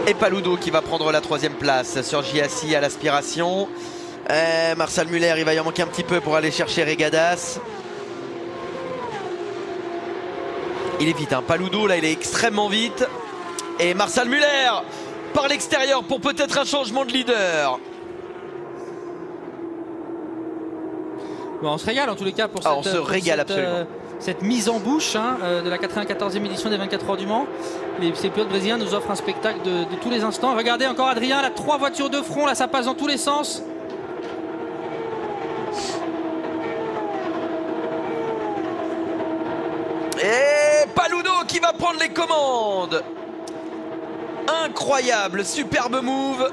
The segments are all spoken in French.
Et Paludo qui va prendre la 3e place sur Giassi à l'aspiration. Marcel Muller, il va y en manquer un petit peu pour aller chercher Regadas. Il est vite, hein. Paludo là il est extrêmement vite. Et Marcel Muller par l'extérieur pour peut-être un changement de leader. Bon, on se régale en tous les cas pour on se régale absolument. Cette mise en bouche de la 94e édition des 24 heures du Mans. Ces pilotes brésiliens nous offrent un spectacle de tous les instants. Regardez encore Adrien, là 3 voitures de front, là ça passe dans tous les sens. Et Paludo qui va prendre les commandes. Incroyable, superbe move.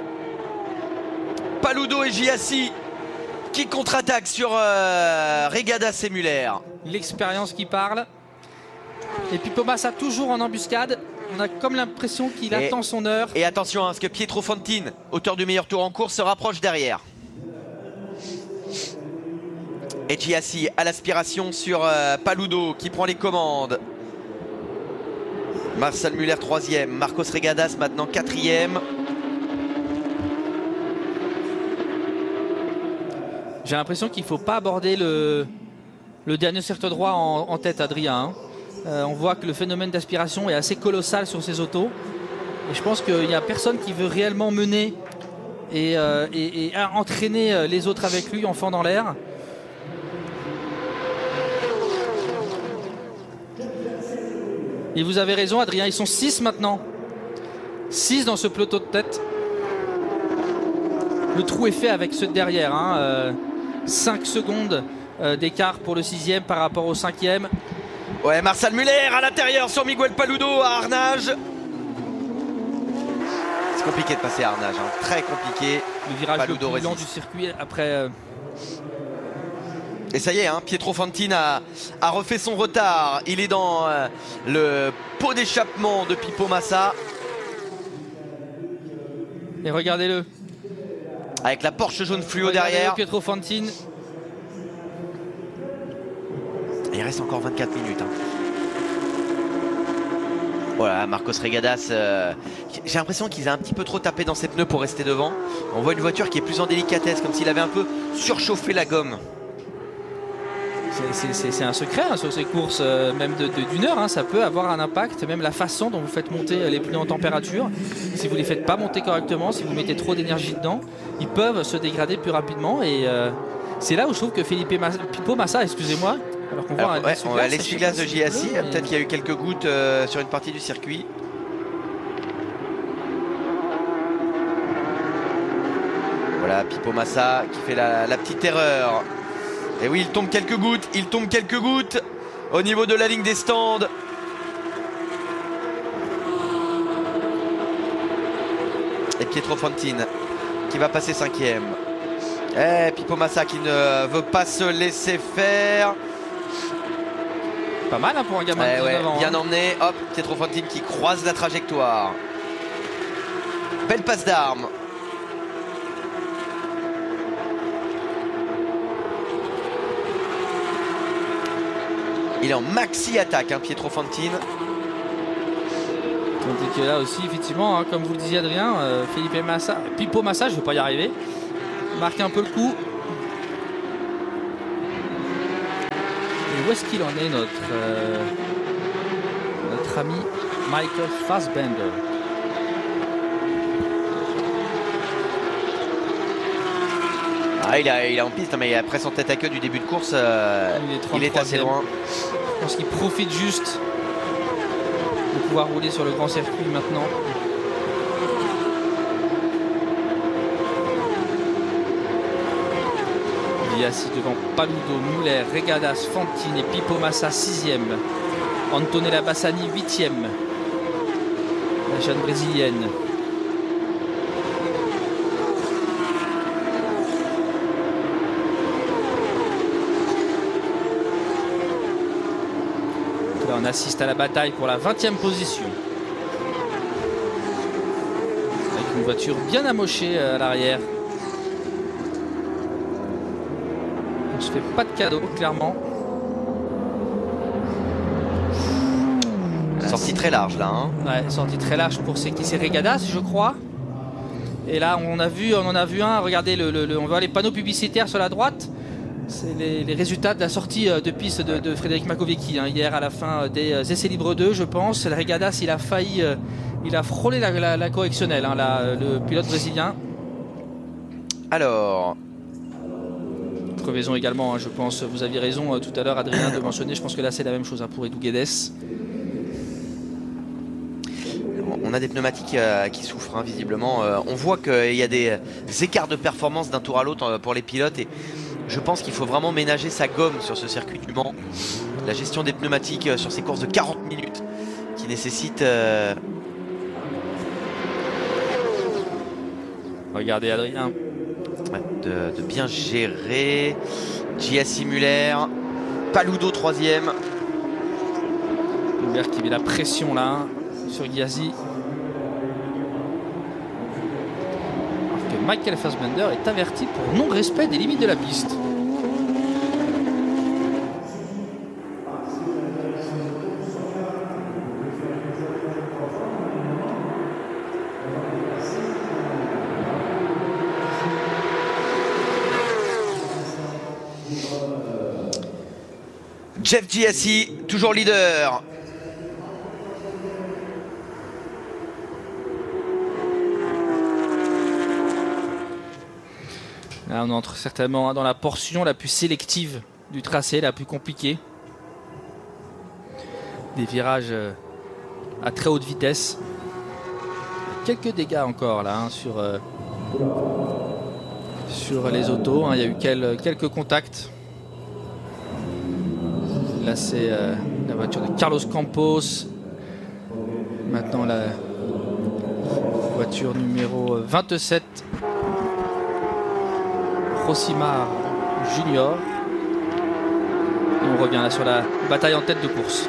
Paludo et Giassi qui contre-attaque sur Regadas et Muller. L'expérience qui parle. Et puis Pomassa toujours en embuscade. On a comme l'impression qu'il attend son heure. Et attention, parce que Pietro Fantin, auteur du meilleur tour en course, se rapproche derrière. Et Giassi à l'aspiration sur Paludo qui prend les commandes. Marcel Muller 3e, Marcos Regadas maintenant 4e. J'ai l'impression qu'il ne faut pas aborder le dernier cercle droit en tête, Adrien. On voit que le phénomène d'aspiration est assez colossal sur ces autos. Et je pense qu'il n'y a personne qui veut réellement mener et entraîner les autres avec lui en fend dans l'air. Et vous avez raison, Adrien, ils sont 6 maintenant. 6 dans ce peloton de tête. Le trou est fait avec ceux de derrière. 5 secondes d'écart pour le 6e par rapport au 5e. Ouais, Marcel Muller à l'intérieur sur Miguel Paludo à Arnage. C'est compliqué de passer à Arnage, très compliqué. Le virage Paludo le plus lent résiste. du circuit après... Et ça y est, Pietro Fantin a refait son retard. Il est dans le pot d'échappement de Pipo Massa. Et regardez-le. Avec la Porsche jaune fluo derrière. Pietro Fantin. Il reste encore 24 minutes. Voilà, Marcos Regadas. J'ai l'impression qu'il a un petit peu trop tapé dans ses pneus pour rester devant. On voit une voiture qui est plus en délicatesse, comme s'il avait un peu surchauffé la gomme. C'est un secret sur ces courses, même d'une heure, ça peut avoir un impact, même la façon dont vous faites monter les pneus en température. Si vous ne les faites pas monter correctement, si vous mettez trop d'énergie dedans, ils peuvent se dégrader plus rapidement. Et c'est là où je trouve que Pipo Massa, excusez-moi, alors qu'on voit l'essuie-glace de Giassi, peut-être qu'il y a eu quelques gouttes sur une partie du circuit. Voilà, Pipo Massa qui fait la petite erreur. Et oui, il tombe quelques gouttes au niveau de la ligne des stands. Et Pietro Fantin qui va passer 5e. Et Pipo Massa qui ne veut pas se laisser faire. Pas mal pour un gamin de 19 ans. Bien emmené, hop, Pietro Fantin qui croise la trajectoire. Belle passe d'armes. Il est en maxi attaque, Pietro Fantin. Tandis que là aussi, effectivement, comme vous le disiez, Adrien, Pipo Massa, je ne vais pas y arriver. Marque un peu le coup. Et où est-ce qu'il en est, notre ami Michael Fassbender? Il est en piste, mais après son tête à queue du début de course, il est assez loin. Je pense qu'il profite juste de pouvoir rouler sur le grand circuit maintenant. Giassi devant Paludo, Muller, Regadas, Fantin et Pipo Massa 6e. Antonella Bassani 8e. La jeune brésilienne. On assiste à la bataille pour la 20e position. Avec une voiture bien amochée à l'arrière. On ne se fait pas de cadeau, clairement. Sortie très large là. Hein. Ouais, sortie très large pour c'est Regadas, je crois. Et là, on en a vu un. Regardez, on voit les panneaux publicitaires sur la droite. C'est les résultats de la sortie de piste de Frédéric Makoviecki hier à la fin des essais libres 2, je pense. Le Regadas, il a failli, il a frôlé la correctionnelle, le pilote brésilien. Alors. Crevaison également, je pense. Vous aviez raison tout à l'heure, Adrien, de mentionner. Je pense que là, c'est la même chose pour Edu Guedes. On a des pneumatiques qui souffrent visiblement. On voit qu'il y a des écarts de performance d'un tour à l'autre pour les pilotes et je pense qu'il faut vraiment ménager sa gomme sur ce circuit du Mans. La gestion des pneumatiques sur ces courses de 40 minutes qui nécessitent... Regardez Adrien. De bien gérer. Giassi Muller. Paludo 3e. Muller qui met la pression là sur Giassi. Alors que Michael Fassbender est averti pour non-respect des limites de la piste. Jeff Giassi, toujours leader. Là, on entre certainement dans la portion la plus sélective du tracé, la plus compliquée. Des virages à très haute vitesse. Quelques dégâts encore là sur les autos. Il y a eu quelques contacts. Là, c'est la voiture de Carlos Campos. Maintenant, la voiture numéro 27. Rosimar Junior. Et on revient là sur la bataille en tête de course.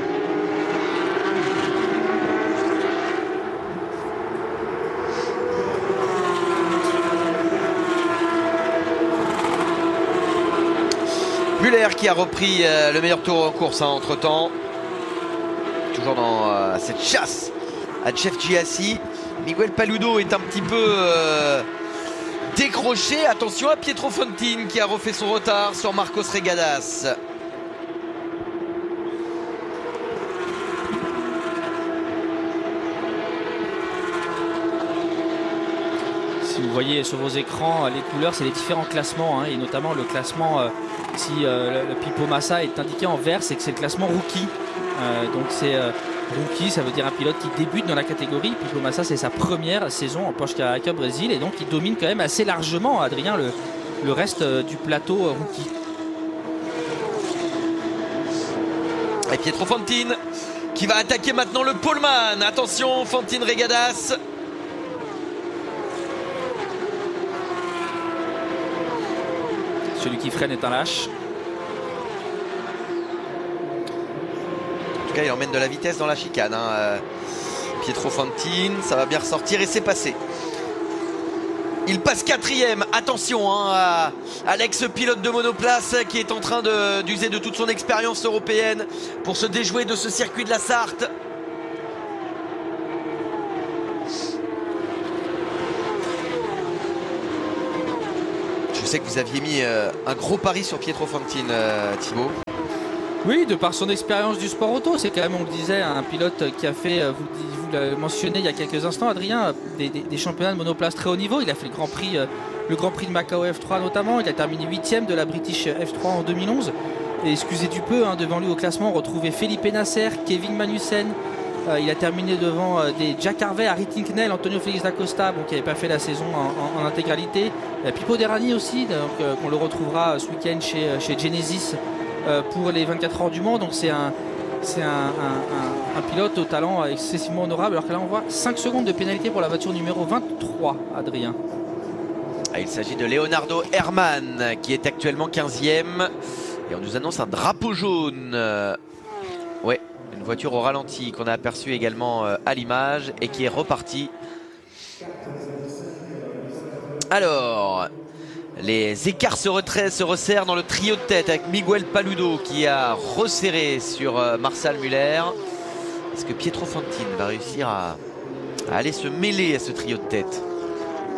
Muller qui a repris le meilleur tour en course entre temps. Toujours dans cette chasse à Jeff Giassi. Miguel Paludo est un petit peu décroché. Attention à Pietro Fontine qui a refait son retard sur Marcos Regadas. Si vous voyez sur vos écrans les couleurs, c'est les différents classements et notamment le classement, si le Pipo Massa est indiqué en vert, c'est que c'est le classement rookie. Donc c'est rookie, ça veut dire un pilote qui débute dans la catégorie. Pipo Massa, c'est sa première saison en Porsche Carrera Cup Brésil et donc il domine quand même assez largement, Adrien, le reste du plateau rookie. Et Pietro Fontine qui va attaquer maintenant le poleman. Attention, Fontine Regadas. Celui qui freine est un lâche. En tout cas, il emmène de la vitesse dans la chicane. Pietro Fontine, ça va bien ressortir et c'est passé. Il passe 4e. Attention à l'ex-pilote de monoplace qui est en train d'user de toute son expérience européenne pour se déjouer de ce circuit de la Sarthe. Je sais que vous aviez mis un gros pari sur Pietro Fontine, Thibaut. Oui, de par son expérience du sport auto, c'est quand même, on le disait, un pilote qui a fait, vous l'avez mentionné il y a quelques instants, Adrien, des championnats de monoplace très haut niveau. Il a fait le Grand Prix de Macao F3 notamment. Il a terminé 8e de la British F3 en 2011. Et excusez du peu, devant lui au classement, on retrouvait Felipe Nasser, Kevin Magnussen. Il a terminé devant des Jack Harvey, Harry Tincknell, Antonio Félix da Costa, qui n'avait pas fait la saison en intégralité. Pipo Derani aussi, qu'on le retrouvera ce week-end chez Genesis pour les 24 heures du Mans. Donc c'est un pilote au talent excessivement honorable. Alors que là on voit 5 secondes de pénalité pour la voiture numéro 23, Adrien. Il s'agit de Leonardo Herrmann qui est actuellement 15e. Et on nous annonce un drapeau jaune. Ouais. Une voiture au ralenti qu'on a aperçue également à l'image et qui est repartie. Alors, les écarts se resserrent dans le trio de tête avec Miguel Paludo qui a resserré sur Marcel Muller. Est-ce que Pietro Fantin va réussir à aller se mêler à ce trio de tête?